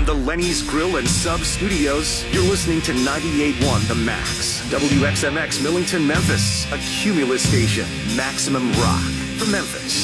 From the Lenny's Grill and Sub Studios, you're listening to 98.1 The Max. WXMX Millington, Memphis. A Cumulus station. Maximum rock for Memphis.